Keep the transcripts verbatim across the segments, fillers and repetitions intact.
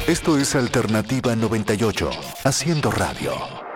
Esto es Alternativa noventa y ocho, haciendo radio.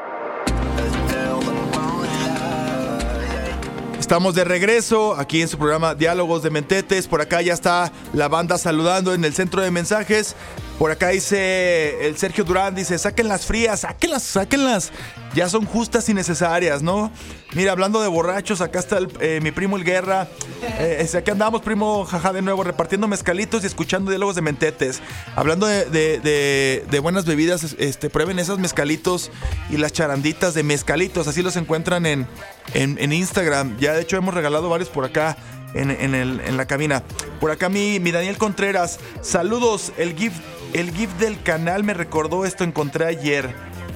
Estamos de regreso aquí en su programa Diálogos de Mentetes. Por acá ya está la banda saludando en el centro de mensajes. Por acá dice el Sergio Durán, dice, sáquenlas frías, sáquenlas, sáquenlas. Ya son justas y necesarias, ¿no? Mira, hablando de borrachos, acá está el, eh, mi primo el Guerra. Eh, aquí andamos, primo, jaja, de nuevo, repartiendo mezcalitos y escuchando Diálogos de Mentetes. Hablando de, de, de, de buenas bebidas, este, prueben esos mezcalitos y las charanditas de mezcalitos. Así los encuentran en, en, en Instagram. Ya, de hecho, hemos regalado varios por acá. En, en, el, en la cabina. Por acá mi, mi Daniel Contreras. Saludos. El GIF, el GIF del canal me recordó esto. Encontré ayer.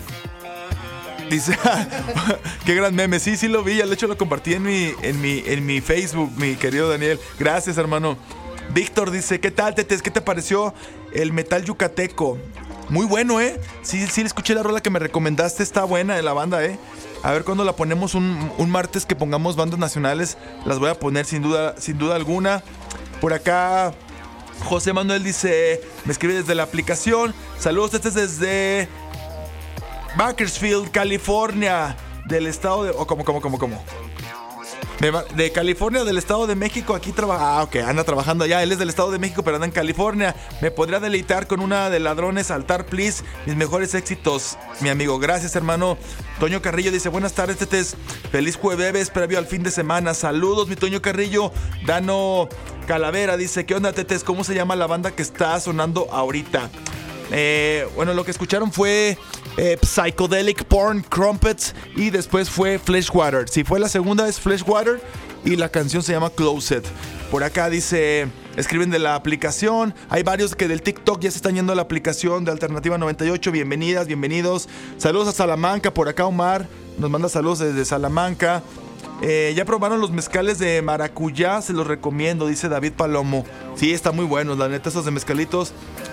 Dice, qué gran meme. Sí, sí lo vi. De hecho lo compartí en mi, en mi, en mi Facebook, mi querido Daniel. Gracias, hermano. Víctor dice, ¿qué tal, Tetes? ¿Qué te pareció el metal yucateco? Muy bueno, ¿eh? Sí, sí, escuché la rola que me recomendaste. Está buena de la banda, ¿eh? A ver cuándo la ponemos un, un martes que pongamos bandas nacionales. Las voy a poner sin duda, sin duda alguna. Por acá José Manuel dice, me escribe desde la aplicación. Saludos, este es desde Bakersfield, California, del estado de... Oh, ¿cómo, cómo, cómo, cómo? De, de California, del estado de México. Aquí trabaja... Ah, ok, anda trabajando allá. Él es del estado de México, pero anda en California. Me podría deleitar con una de Ladrones, Altar, please. Mis mejores éxitos, mi amigo. Gracias, hermano. Toño Carrillo dice, buenas tardes, Tetes. Feliz jueves, previo al fin de semana. Saludos, mi Toño Carrillo. Dano Calavera dice, ¿qué onda, Tetes? ¿Cómo se llama la banda que está sonando ahorita? Eh, bueno, lo que escucharon fue eh, Psychedelic Porn Crumpets y después fue Fleshwater. Si fue la segunda es Fleshwater y la canción se llama Closet. Por acá dice, escriben de la aplicación. Hay varios que del TikTok ya se están yendo a la aplicación de Alternativa noventa y ocho. Bienvenidas, bienvenidos. Saludos a Salamanca. Por acá Omar nos manda saludos desde Salamanca. Eh, ya probaron los mezcales de maracuyá, se los recomiendo, dice David Palomo. Sí, están muy buenos, la neta, esos de mezcalitos.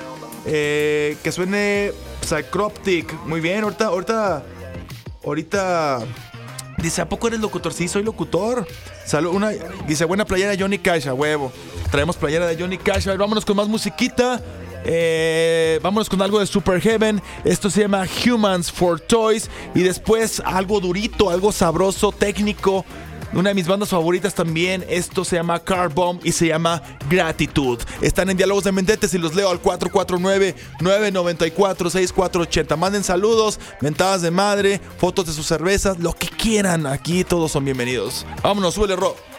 Eh, que suene Psychroptic. Muy bien, ahorita, ahorita, ahorita. Dice, ¿a poco eres locutor? Sí, soy locutor. Salud, una, dice, buena playera de Johnny Cash, a huevo. Traemos playera de Johnny Cash. A ver, vámonos con más musiquita. Eh, vámonos con algo de Super Heaven. Esto se llama Humans for Toys. Y después algo durito, algo sabroso, técnico. Una de mis bandas favoritas también. Esto se llama Car Bomb y se llama Gratitud. Están en Diálogos de Mentetes y los leo al cuatro cuatro nueve, nueve nueve cuatro, seis cuatro ocho cero. Manden saludos, mentadas de madre, fotos de sus cervezas, lo que quieran. Aquí todos son bienvenidos. Vámonos, súbele, Ro.